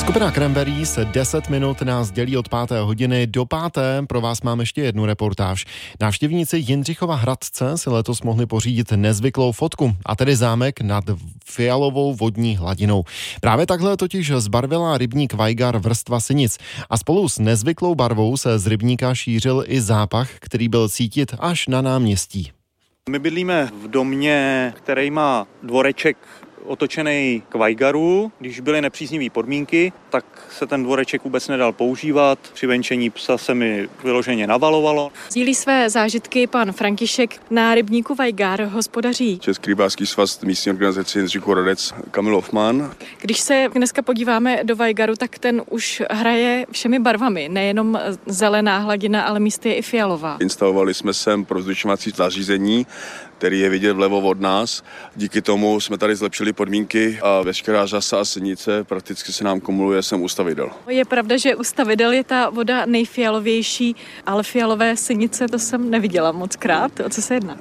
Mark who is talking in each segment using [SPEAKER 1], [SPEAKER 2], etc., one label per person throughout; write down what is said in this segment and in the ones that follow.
[SPEAKER 1] Skupina Cranberries 10 minut nás dělí od 5. hodiny do 5. Pro vás mám ještě jednu reportáž. Návštěvníci Jindřichova Hradce si letos mohli pořídit nezvyklou fotku, a tedy zámek nad fialovou vodní hladinou. Právě takhle totiž zbarvila rybník Vajgar vrstva sinic a spolu s nezvyklou barvou se z rybníka šířil i zápach, který byl cítit až na náměstí.
[SPEAKER 2] My bydlíme v domě, který má dvoreček otočený k Vajgaru. Když byly nepříznivé podmínky, tak se ten dvoreček vůbec nedal používat. Při venčení psa se mi vyloženě navalovalo.
[SPEAKER 3] Sdílí své zážitky pan František. Na rybníku Vajgar hospodaří
[SPEAKER 4] Český rybářský svaz místní organizace Jindřichův Hradec Kamil Hoffman.
[SPEAKER 3] Když se dneska podíváme do Vajgaru, tak ten už hraje všemi barvami. Nejenom zelená hladina, ale místy je i fialová.
[SPEAKER 4] Instalovali jsme sem prozdušňovací zařízení, který je vidět vlevo od nás. Díky tomu jsme tady zlepšili podmínky a veškerá řasa a sinice prakticky se nám kumuluje sem u stavidel.
[SPEAKER 3] Je pravda, že u stavidel je ta voda nejfialovější, ale fialové sinice to jsem neviděla moc krát. O co se jedná?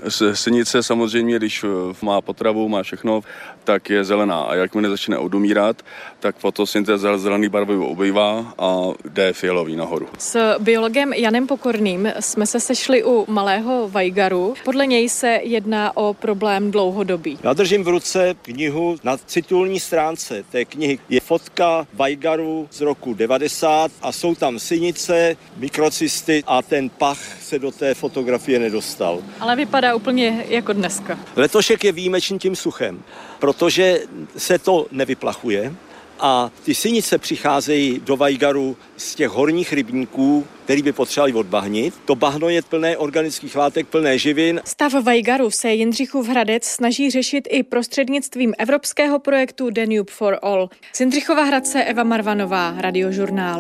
[SPEAKER 4] Sinice samozřejmě, když má potravu, má všechno, tak je zelená. A jakmile začne odumírat, tak fotosyntéza zelený barvy ubývá a jde fialový nahoru.
[SPEAKER 3] S biologem Janem Pokorným jsme se sešli u Malého Vajgaru. Podle něj se jedná o problém dlouhodobý.
[SPEAKER 5] Já držím v ruce knihu. Na titulní stránce té knihy je fotka Vajgaru z roku 90 a jsou tam sinice, mikrocysty a ten pach se do té fotografie nedostal.
[SPEAKER 3] Ale vypadá úplně jako dneska.
[SPEAKER 5] Letošek je výjimečný tím suchem, protože se to nevyplachuje a ty sinice přicházejí do Vajgaru z těch horních rybníků, který by potřebovali odbahnit. To bahno je plné organických látek, plné živin.
[SPEAKER 3] Stav Vajgaru se Jindřichův Hradec snaží řešit i prostřednictvím evropského projektu Danube for All. Z Jindřichova Hradce Eva Marvanová, Radiožurnál.